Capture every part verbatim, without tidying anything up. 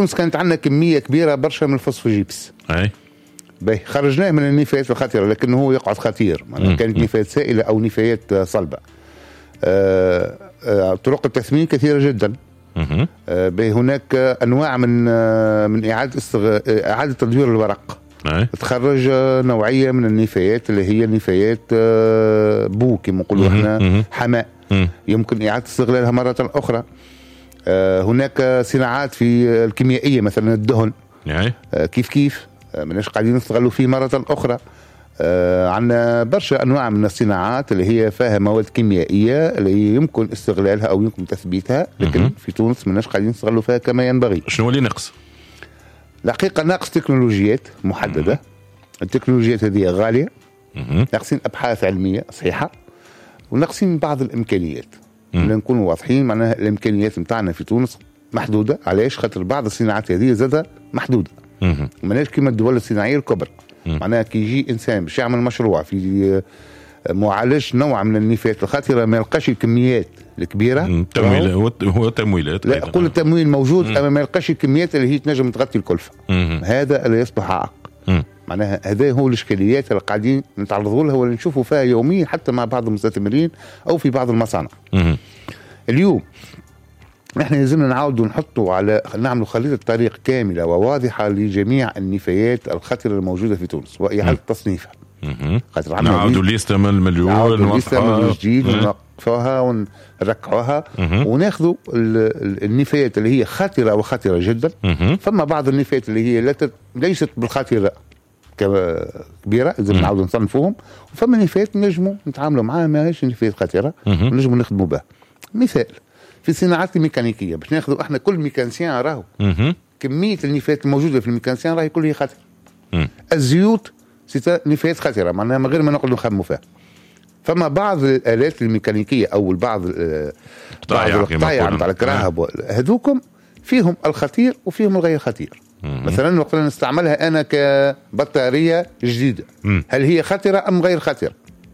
تونس كانت عندنا كميه كبيره برشا من الفوسفوجيبس. اي باهي خرجناه من النفايات الخطيره، لكن هو يقعد خطير، كانت نفايات سائله او نفايات صلبه. آه آه طرق التثمين كثيره جدا. آه هناك انواع من آه من اعاده استغ... اعاده تدوير الورق. أي. تخرج نوعيه من النفايات اللي هي نفايات آه بو كما نقولوا احنا حماء، يمكن اعاده استغلالها مره اخرى. آه هناك صناعات في الكيميائيه مثلا الدهن. أي. آه كيف كيف مناش قاعدين نستغلوا فيه مرة أخرى. آه عندنا برشا أنواع من الصناعات اللي هي فيها مواد كيميائية اللي يمكن استغلالها أو يمكن تثبيتها، لكن م- في تونس مناش قاعدين نستغلوا فيها كما ينبغي. شنو اللي نقص؟ الحقيقة ناقص تكنولوجيات محددة. م- التكنولوجيات هذه غالية. م- ناقصين أبحاث علمية صحيحة، وناقصين بعض الإمكانيات. لنكون واضحين، معناها الإمكانيات متاعنا في تونس محدودة. علاش؟ خاطر بعض الصناعات هذه زادة محدودة. ماناش كيما الدول الصناعيه الكبرى. معناها كي يجي انسان باش يعمل مشروع في معالجه نوع من النفايات الخطيره ما يلقاش الكميات الكبيره. تمويل هو تمويلات، لا كل التمويل موجود، اما ما يلقاش الكميات اللي هي تنجم تغطي الكلفه. هذا اللي يصبح عائق. معناها هذا هو الاشكاليات اللي قاعدين نتعرضوا لها واللي نشوفوا فيها يوميا حتى مع بعض المستثمرين او في بعض المصانع. اليوم نحن لازمنا نعاودوا نحطوا على نعملوا خريطة طريق كاملة وواضحة لجميع النفايات الخطرة الموجودة في تونس وإعادة تصنيفها. نعاودوا ليستة من المليون، نعاودوا ليستة من الجديد ونوقفوها ونركعوها وناخذوا النفايات اللي هي خطرة وخطرة جدا. فما بعض النفايات اللي هي لا ليست بالخطرة كبيرة لازم نعاودوا نصنفوهم، وفما نفايات نجموا نتعاملوا معها ماهيش نفايات خطرة ونجموا نخدموا بها. مثال في الصناعات الميكانيكيه باش ناخذوا احنا كل ميكانسيان راهو كميه النفايات الموجوده في الميكانسيان راهي كلها خطر. الزيوت سي نفايات خطره، معناها من غير ما نقعدوا نخموا فيها. فما بعض الالات الميكانيكيه او بعض بعض القطايع نتاع الكراهب هذوكم فيهم الخطير وفيهم الغير خطير. مثلا وقت نستعملها انا كبطاريه جديده، هل هي خطره ام غير خطره؟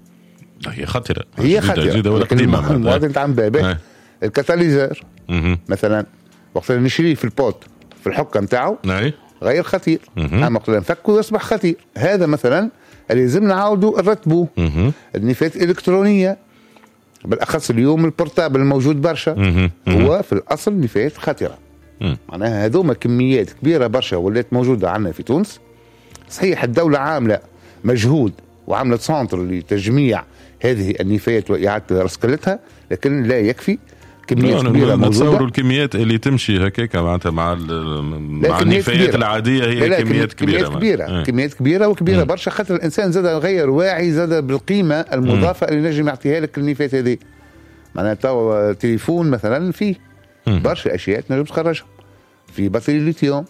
هي خطره، هي خطره جديده ولا قديمه. المواطن نتعامل بها. الكاتاليزر مثلا وقت نشريه في البوت في الحكه نتاعو غير خطير، اما وقت نفكه يصبح خطير. هذا مثلا اللي لازم نعاودوا نرتبوه. النفايات الالكترونيه بالاخص اليوم البورتابل الموجود برشا هو في الاصل نفايات خطيره. معناها هذوما كميات كبيره برشا ولات موجوده عندنا في تونس. صحيح الدوله عامله مجهود وعامله سنتر لتجميع هذه النفايات واعاده رسكلتها، لكن لا يكفي. كميات كبيره موجوده. نتصوروا الكميات اللي تمشي هكاك معناتها مع مع النفايات العاديه هي كميات كبيره كميات كبيره آه. كميات كبيره وكبيره برشا، خاطر الانسان زاد غير واعي، زاد بالقيمه المضافه اللي نجم يعطيها لك النفايات هذه. معناتها تو تليفون مثلا فيه برشا اشياء تنجم تخرجها، في بطاريه الليثيوم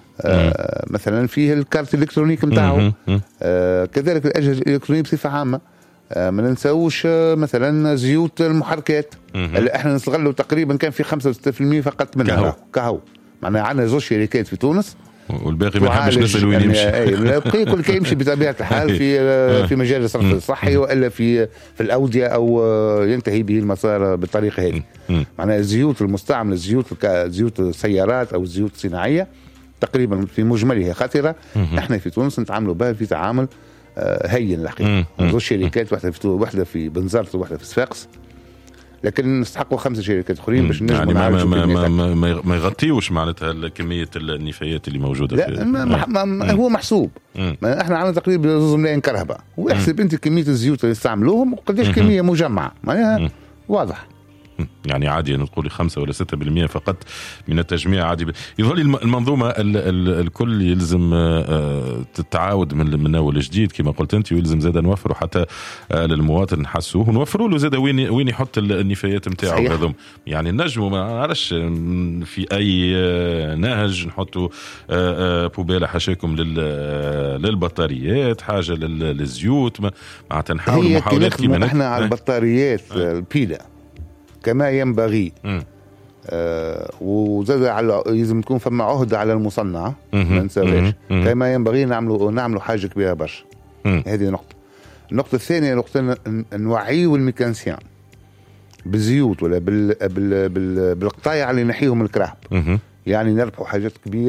آه مثلا فيه الكارت الالكترونيك نتاعو آه كذلك الاجهزه الالكترونيه بصفه عامه. آه ما ننساوش آه مثلا زيوت المحركات اللي احنا نستغلوا تقريبا كان في خمسة وستين بالمئة فقط منها كهو, كهو. معناها عندنا زوج شركات في تونس والباقي ما نحبش نسال وين يمشي. الباقي كل كي يمشي بطبيعه الحال في في مجال الصرف الصحي والا في في الاوديه او ينتهي به المسار بالطريقه هذه. معناها الزيوت المستعمله زيوت زيوت السيارات او الزيوت الصناعيه تقريبا في مجملها خطره. احنا في تونس نتعاملوا بها في تعامل هين الحقيقه. زوج شركات، واحده في واحده في بنزرت وواحده في صفاقس، لكن نستحقوا خمسه شركات اخرين باش نجموا يعني ما, ما, ما, ما, ما يغطيوش معناتها كميه النفايات اللي موجوده. لا في ما ما ما هو محسوب. ما احنا عندنا تقريبا زوج ملايين كرهبه، واحسب انت كميه الزيوت اللي استعملوهم وقديش كميه مجمعه، معناها واضح. يعني عادي نقول خمسة ولا ستة بالمئة فقط من التجميع عادي. يظل المنظومة الكل يلزم تتعاود من من أول جديد كما قلت أنت، ويلزم زاد نوفروا حتى للمواطن نحسوه ونوفروا له زاد وين وين يحط النفايات نتاعو هذوم. يعني نجموا ما نعرفش في أي نهج نحطوا بوبيلة حاشاكم للبطاريات، حاجة للزيوت، معناتها نحاول محاولات كيما احنا على البطاريات البيلة كما ينبغي. آه وزاد على لازم تكون فما عهدة على المصنع ما نساويش كما ينبغي. نعملوا نعملوا حاجة كبيرة برشا. هذه نقطة. النقطة الثانية نقطة نوعيوا الميكانسيان بالزيوت ولا بال بال بال بالقطايع اللي نحيهم الكراهب. يعني نربحوا حاجات كبيرة